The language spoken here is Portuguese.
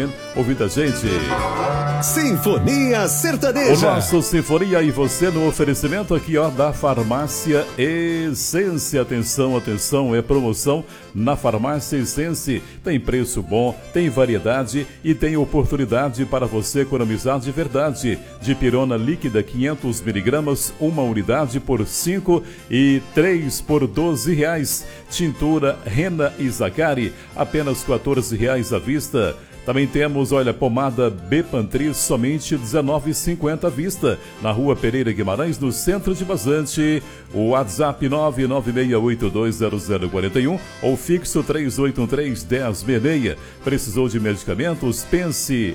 Ouvindo a gente. Sinfonia Sertaneja. O nosso Sinfonia e você no oferecimento aqui, ó, da Farmácia Essência. Atenção, atenção, é promoção na Farmácia Essência. Tem preço bom, tem variedade e tem oportunidade para você economizar de verdade. Dipirona líquida 500 miligramas, uma unidade por 5 e 3 por R$12. Tintura Rena e Zacari, apenas R$14 à vista. Também temos, olha, pomada Bepantri, somente R$19,50 à vista, na Rua Pereira Guimarães, no centro de Vazante. O WhatsApp 996820041 ou fixo 3813-1066. Precisou de medicamentos? Pense